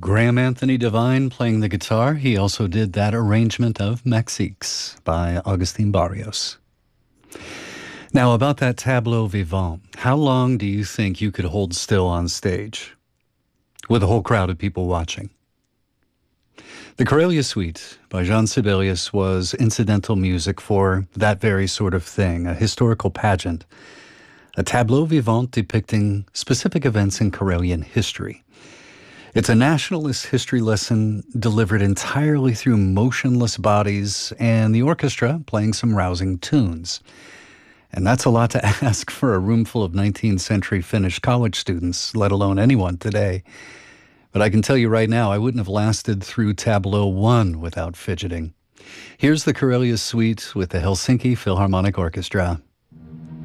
Graham Anthony Devine playing the guitar. He also did that arrangement of Mexiques by Agustin Barrios. Now, about that tableau vivant, how long do you think you could hold still on stage with a whole crowd of people watching? The Karelia Suite by Jean Sibelius was incidental music for that very sort of thing, a historical pageant, a tableau vivant depicting specific events in Karelian history. It's a nationalist history lesson delivered entirely through motionless bodies and the orchestra playing some rousing tunes. And that's a lot to ask for a room full of 19th century Finnish college students, let alone anyone today. But I can tell you right now, I wouldn't have lasted through Tableau 1 without fidgeting. Here's the Karelia Suite with the Helsinki Philharmonic Orchestra.